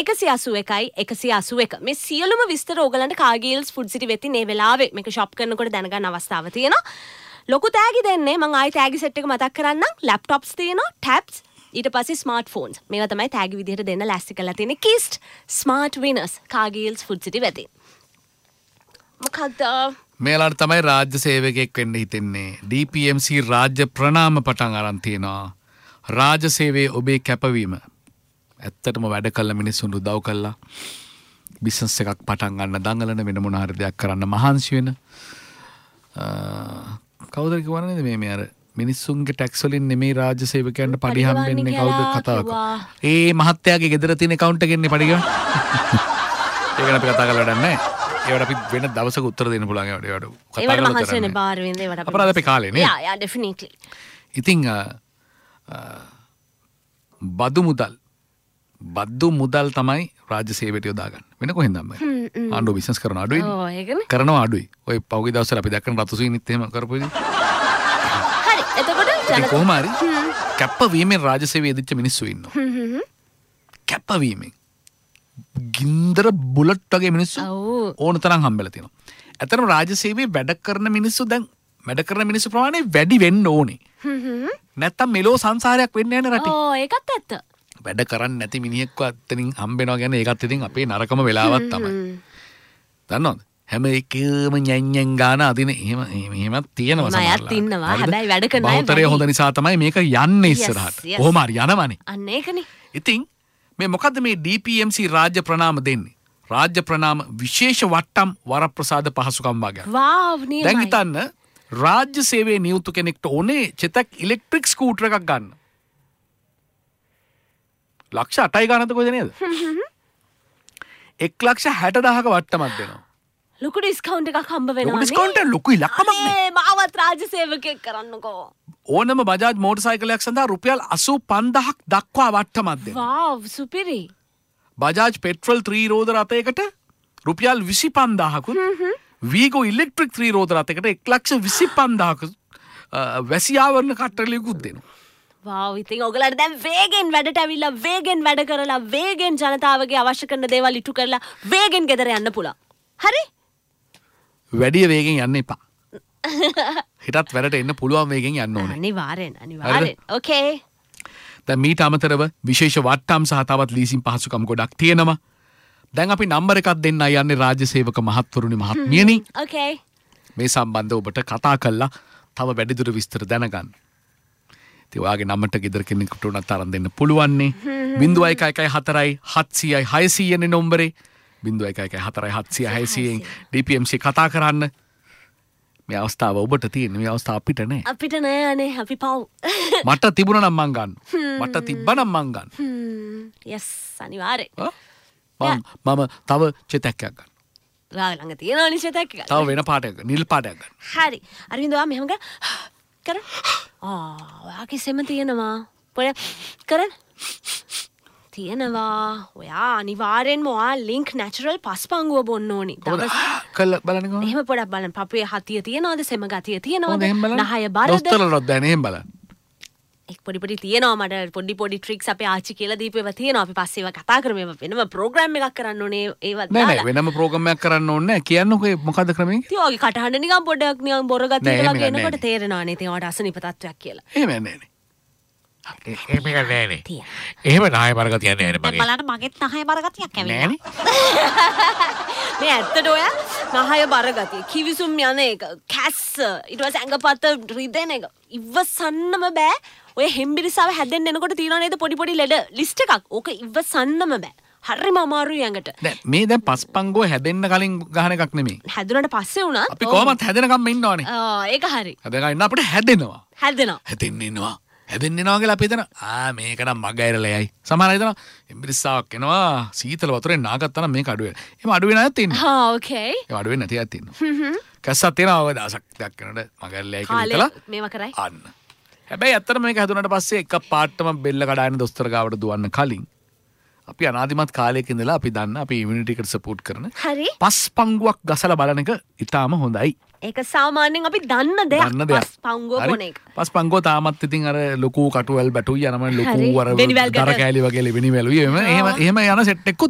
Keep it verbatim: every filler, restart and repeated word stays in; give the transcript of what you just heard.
එකසිය අසූ එකයි එකසිය අසූ එක. මේ සියලුම විස්තර ඕගලන්ට කාගේල්ස් ෆුඩ් සිටි වෙතින් මේ වෙලාවේ මේක ෂොප් කරනකොට දැනගන්න අවස්ථාව තියෙනවා. ලොකු තෑගි දෙන්නේ මම ආයි තෑගි සෙට් එක මතක් කරන්නම්. ලැප්ටොප්ස් තියෙනවා, ටැබ්ස්, ඊට පස්සේ ස්මාර්ට් ෆෝන්ස්. මේවා තමයි තෑගි විදිහට දෙන්න ලෑස්ති කරලා තියෙන්නේ. කිස්ට් ස්මාර්ට් විනර්ස් කාගේල්ස් ෆුඩ් සිටි වෙතින්. මොකක්ද මේලාට තමයි රාජ්‍ය සේවකයෙක් වෙන්න හිතෙන්නේ. ඩී පී එම් සී රාජ්‍ය ප්‍රණාම පටන් අරන් තියෙනවා. රාජ්‍ය සේවයේ ඔබේ කැපවීම ඇත්තටම වැඩ කළ මිනිස්සුන්ට උදව් කළා බිස්නස් එකක් පටන් ගන්න දඟලන වෙන මොන හරි දෙයක් කරන්න මහන්සි වෙන කවුද කියවන්නේ මේ මේ අර මිනිස්සුන්ගේ ටැක්ස් වලින් නෙමෙයි රාජ්‍ය සේවකයන්ට පඩි හම්බෙන්නේ කවුද කතාවක්. ඒ මහත්තයාගේ ගෙදර තියෙන account එකෙන් පඩි ගන්න. ඒක අපි කතා කරලා වැඩක් නැහැ. ඒවට අපි වෙන දවසක උත්තර දෙන්න පුළුවන් ඒවට. ඒවට කතා කරලා මහන්සි වෙන බාර වෙන්නේ ඒවට අපි. අපරාධ අපි කාලේ නේ. යා යා ඩෙෆිනිට්ලි. ඉතින් බදු මුදල් බද්දු මුදල් තමයි රාජ්‍ය සේවයට යොදාගන්න. වෙන කොහෙන්ද අම්මයි? ආණ්ඩුව බිස්නස් කරන අඩුයි. ඔව් ඒකනේ. කරනවා අඩුයි. ඔය පහුගිය දවස්වල අපි දැක්කන රතුසීනිත් එහෙම කරපු ඉතින්. හරි. එතකොට ජනතා කොහොම හරි කැප්පවීමෙන් රාජ්‍ය සේවයේ යෙදිච්ච මිනිස්සු ඉන්නවා. හ්ම් හ්ම්. කැප්පවීමෙන් ගින්දර බුලට් වගේ මිනිස්සු ඕන තරම් හම්බෙලා තියෙනවා. ඇත්තටම රාජ්‍ය සේවයේ වැඩ කරන මිනිස්සු දැන් වැඩ කරන මිනිස්සු ප්‍රමාණය වැඩි වෙන්න ඕනේ. හ්ම් හ්ම්. නැත්තම් මෙලෝ සංසාරයක් වෙන්නේ නැහැ නේ රටේ. ඔව් ඒකත් ඇත්ත. වැඩ කරන්නේ නැති මිනිහෙක්ව අතනින් හම්බෙනවා කියන්නේ ඒකත් ඉතින් අපේ නරකම වෙලාවක් තමයි. දන්නවද? හැම එකම ñඤ්ඤෙන් ගාන අදින එහෙම එහෙමත් තියෙනවා සමහරවල්. මයත් ඉන්නවා. හැබැයි වැඩ කරන අය බෞතරය හොඳ නිසා තමයි මේක යන්නේ ඉස්සරහට. කොහොම හරි යනවනේ. අන්න ඒකනේ. ඉතින් මේ මොකද්ද මේ ඩී පී එම් සී රාජ්‍ය ප්‍රණාම දෙන්නේ? රාජ්‍ය ප්‍රණාම විශේෂ වට්ටම් වරප්‍රසාද පහසුකම් වගේ. වාව් නියමයි. දැන් හිතන්න රාජ්‍ය සේවයේ නියුතු කෙනෙක්ට ඕනේ චෙතක් ඉලෙක්ට්‍රික් ස්කූටර් එකක් ගන්න. ලක්ෂ අටයි ගන්නද කොහෙද නේද? එක් ලක්ෂ හැට දහක වට්ටමක් දෙනවා. ලොකු ඩිස්කවුන්ට් එකක් හම්බ වෙනවා නේ. ලොකු ඩිස්කවුන්ට් එක ලොකු ඉලක්කමක් නේ. ඒ මාවත් රාජ්‍ය සේවකයෙක් කරන්නකෝ. ඕනම බජාජ් මෝටර් සයිකලයක් සඳහා රුපියල් අසූ පන්දාහක් දක්වා වට්ටමක් දෙනවා. වාව් සුපිරි. බජාජ් පෙට්‍රල් ත්‍රී රෝද රථයකට රුපියල් විසි පන්දාහකුත් වීගෝ ඉලෙක්ට්‍රික් ත්‍රී රෝද රථයකට එක් ලක්ෂ විසි පන්දාහක වැසියාවරණ කට්ටලියකුත් දෙනවා. වාව් ඉතින් ඔයගලට දැන් වේගෙන් වැඩට ඇවිල්ලා වේගෙන් වැඩ කරලා වේගෙන් ජනතාවගේ අවශ්‍ය කරන දේවල් ඉටු කරලා වේගෙන් ගෙදර යන්න පුළුවන්. හරි? වැඩි වේගෙන් යන්න එපා. හිතත් වැඩට එන්න පුළුවන් වේගෙන් යන්න ඕනේ. අනිවාර්යෙන් අනිවාර්යෙන්. ඕකේ. දැන් මීට අමතරව විශේෂ වට්ටම් සහ තවත් ලීසින් පහසුකම් ගොඩක් තියෙනවා. දැන් අපි නම්බර එකක් දෙන්න යන්නේ රාජ්‍ය සේවක මහත්වරුනි මහත්මියනි. ඕකේ. මේ සම්බන්ධව ඔබට කතා කළා තව වැඩිදුර විස්තර දැනගන්න. ඉතින් ඔයාගේ නම්බරට ගෙදර කෙනෙකුට උනත් අරන් දෙන්න පුළුවන් නේ. ज़ीरो एक एक හතරයි හත්සියයි හයසිය නේ නම්බරේ. ज़ीरो एक एक හතරයි හත්සිය හයසියෙන් ඩී පී එම් සී කතා කරන්න. මේ අවස්ථාව ඔබට තියෙන මේ අවස්ථාව අපිට නෑ. අපිට නෑ අනේ අපි පව්. මට තිබුණා නම් මං ගන්න. මට තිබ්බනම් මං ගන්න. යස් අනිවාර්යෙන්. මම මම තව චෙතක්යක් ගන්න. ඔයා ළඟ තියෙනවා නේ චෙතක් එකක්. තව වෙන පාටයක් නිල් පාටයක් ගන්න. හරි. අරවින්ද ඔයා මෙහෙම කරන්න. ආ ඔයාගේ සෙම තියෙනවා. පොඩ කරන්න. තියෙනවා. ඔයා අනිවාර්යෙන්ම ඔයා ලින්ක් නැචරල් පස්පංගුව බොන්න ඕනි. දවස් කළ බලන්නකෝ. එහෙම පොඩක් බලන්න. පපුවේ හතිය තියනවද? සෙම ගතිය තියනවද? නහය බරද? දොස්තරලොත් දැන් එහෙම බලන්න. එක් පොඩි පොඩි තියෙනවා මට පොඩි පොඩි ට්‍රික්ස් අපේ ආච්චි කියලා දීපු ඒවා තියෙනවා. අපි පස්සේ ඒවා කතා කරමු. ඒවා වෙනම ප්‍රෝග්‍රෑම් එකක් කරන්න ඕනේ ඒවා දාලා. නෑ නෑ වෙනම ප්‍රෝග්‍රෑම් එකක් කරන්න ඕනේ නෑ. කියන්නකෝ මොකද්ද ක්‍රමය? ඉතින් ඔයගේ කටහඬ නිකන් පොඩ්ඩක් නිකන් බොර ගතියට වගේ එනකොට තේරෙනවා නේ. ඉතින් ඔයාට අසනීප තත්වයක් කියලා. එහෙම නෑ නේ. එහෙම නෑ නේ. එහෙම නාය බරගතියක් නෑ නේ මගේ. බලන්න මගෙත් නහය බරගතියක් ඇවිල්ලා. මේ ඇත්තට ඔය නහය බරගතිය කිවිසුම් යන එක කැස්ස ඊට පස්සේ ඇඟපත රිදෙන එක ඉවසන්නම බෑ. ඔය හෙම්බිරිසාව හැදෙන්න එනකොට තියෙනව නේද පොඩි පොඩි ලෙඩ ලිස්ට් එකක්. ඕක ඉවසන්නම බෑ. හරිම අමාරුයි ඇඟට. දැන් මේ දැන් පස්පංගෝ හැදෙන්න කලින් ගහන එකක් නෙමෙයි. හැදුනට පස්සේ උනත් අපි කොහොමත් හැදෙනකම් ඉන්න ඕනේ. ආ ඒක හරි. හැදෙනකම් ඉන්න අපිට හැදෙනවා. හැදෙනවා. හැදෙන්න ඉන්නවා. හැදෙන්න එනවා කියලා අපි හිතන ආ මේක නම් මග ඇරලයි. සමහර අය හිතනවා හෙම්බිරිසාවක් එනවා සීතල වතුරෙන් නාගත්තා නම් මේක අඩු වෙනවා. එහෙම අඩු වෙන අයත් ඉන්නවා. ආ ඕකේ. ඒ අඩු වෙන්නේ නැති අයත් ඉන්නවා. හ්ම් හ්ම්. කැස්සක් තියෙනවා ඔය දවසක් දෙකක් කරනකොට මග ඇරලයි කියලා හිතලා මේවා කරයි. අන්න. හැබැයි ඇත්තටම මේක හැදුනට පස්සේ එක පාටම බෙල්ල කඩාගෙන දොස්තර ගාවට දුවන්න කලින් අපි අනාදිමත් කාලයක ඉඳලා අපි දන්න අපි ඉමුනිටි එකට සපෝට් කරන හරි පස්පංගුවක් ගසලා බලන එක ඉතාම හොඳයි. ඒක සාමාන්‍යයෙන් අපි දන්න දෙයක්. දන්න දෙයක්. පස්පංගුව බොන එක. පස්පංගුව තාමත් ඉතින් අර ලොකු කටුවල් බැටුයි යනම ලොකු අර වෙනිවැල් දර කෑලි වගේ වෙනිවැලුයි එහෙම එහෙම යන සෙට් එකක්